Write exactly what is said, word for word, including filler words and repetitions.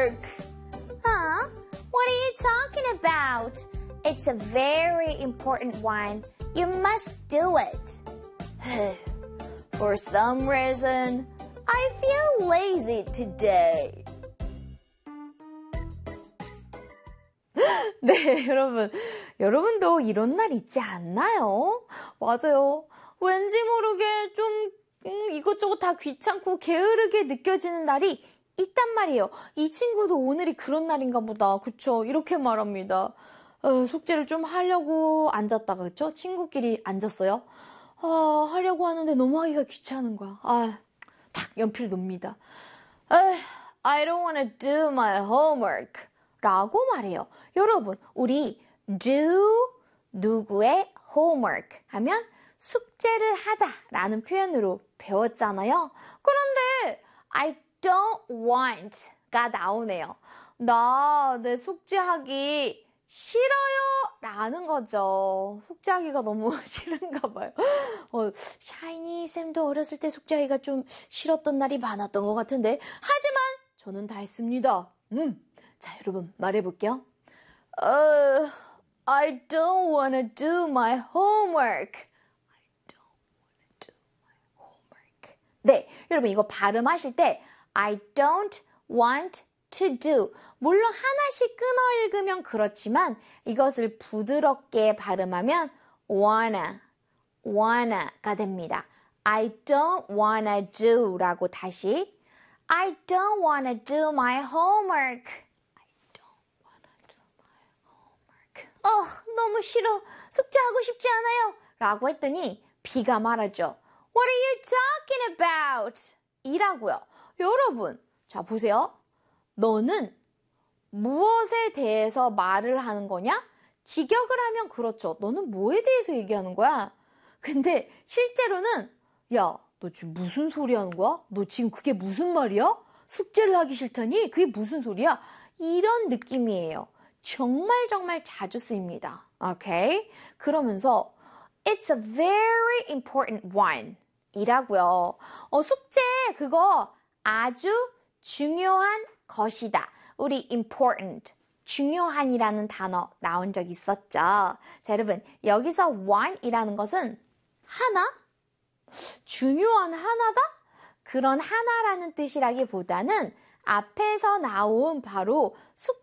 homework. Huh? What are you talking about? It's a very important one. You must do it. For some reason, I feel lazy today. 네, 여러분. 여러분도 이런 날 있지 않나요? 맞아요. 왠지 모르게 좀 음, 이것저것 다 귀찮고 게으르게 느껴지는 날이 있단 말이에요. 이 친구도 오늘이 그런 날인가 보다. 그쵸? 이렇게 말합니다. 어, 숙제를 좀 하려고 앉았다가, 그쵸? 친구끼리 앉았어요. 아, 하려고 하는데 너무 하기가 귀찮은 거야. 아, 탁 연필 놓습니다. I don't want to do my homework. 라고 말해요. 여러분, 우리 do 누구의 homework 하면 숙제를 하다 라는 표현으로 배웠잖아요. 그런데 I don't want 가 나오네요. 나 내 숙제하기 싫어요 라는 거죠. 숙제하기가 너무 싫은가 봐요. 어, 샤이니 쌤도 어렸을 때 숙제하기가 좀 싫었던 날이 많았던 것 같은데 하지만 저는 다 했습니다. 음, 자 여러분 말해볼게요. Uh, I don't want to do my homework. I don't want to do my homework. 네, 여러분 이거 발음하실 때 I don't want to do. 물론 하나씩 끊어 읽으면 그렇지만 이것을 부드럽게 발음하면 wanna, wanna가 됩니다. I don't wanna do 라고 다시 I don't wanna do my homework. 어, 너무 싫어. 숙제하고 싶지 않아요. 라고 했더니 B가 말하죠. What are you talking about? 이라고요. 여러분, 자 보세요. 너는 무엇에 대해서 말을 하는 거냐? 직역을 하면 그렇죠. 너는 뭐에 대해서 얘기하는 거야? 근데 실제로는 야, 너 지금 무슨 소리 하는 거야? 너 지금 그게 무슨 말이야? 숙제를 하기 싫다니? 그게 무슨 소리야? 이런 느낌이에요. 정말 정말 자주 쓰입니다. 오케이? 그러면서 It's a very important one 이라고요. 어, 숙제 그거 아주 중요한 것이다. 우리 important, 중요한이라는 단어 나온 적 있었죠. 자 여러분 여기서 one이라는 것은 하나? 중요한 하나다? 그런 하나라는 뜻이라기보다는 앞에서 나온 바로 숙제